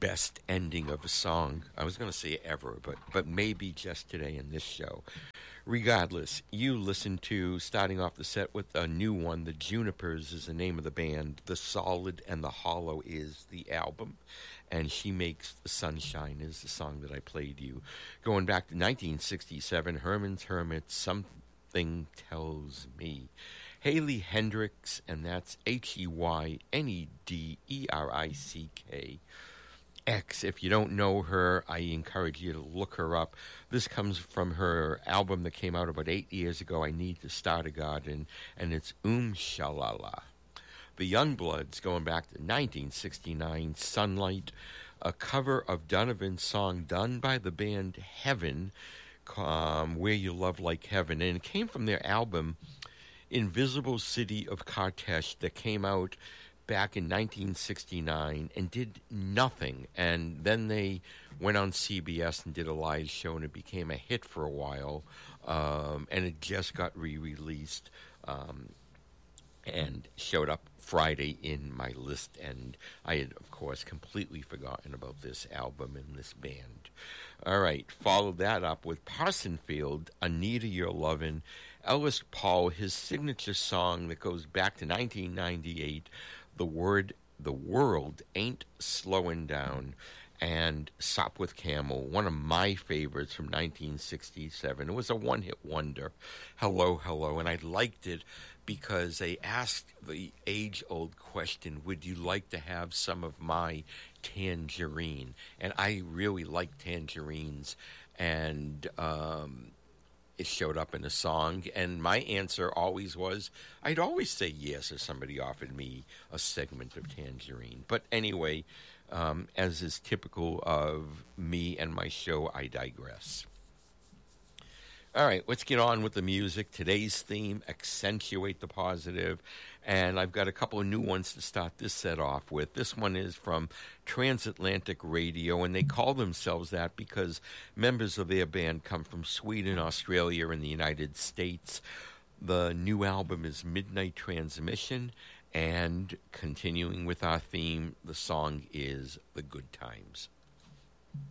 best ending of a song. I was going to say ever, but maybe just today in this show. Regardless, you listen to starting off the set with a new one. The Junipers is the name of the band. The Solid and the Hollow is the album. And She Makes the Sunshine is the song that I played you. Going back to 1967, Herman's Hermits, Something Tells Me. Haley Hendricks, and that's Heynederick. X. If you don't know her, I encourage you to look her up. This comes from her album that came out about 8 years ago, I Need to Start a Garden, and it's Shalala. The Youngbloods, going back to 1969, Sunlight, a cover of Donovan's song done by the band Heaven, Where You Love Like Heaven, and it came from their album Invisible City of Kartesh that came out back in 1969 and did nothing, and then they went on CBS and did a live show, and it became a hit for a while, and it just got re-released and showed up Friday in my list, and I had, of course, completely forgotten about this album and this band. All right, followed that up with Parsonfield, Anita Your Lovin', Ellis Paul, his signature song that goes back to 1998, The World Ain't Slowing Down, and Sopwith Camel, one of my favorites from 1967. It was a one-hit wonder, Hello, Hello, and I liked it because they asked the age-old question, would you like to have some of my tangerine? And I really like tangerines, and it showed up in a song, and my answer always was, I'd always say yes if somebody offered me a segment of tangerine. But anyway, as is typical of me and my show, I digress. All right, let's get on with the music. Today's theme, Accentuate the Positive, and I've got a couple of new ones to start this set off with. This one is from Transatlantic Radio, and they call themselves that because members of their band come from Sweden, Australia, and the United States. The new album is Midnight Transmission, and continuing with our theme, the song is The Good Times.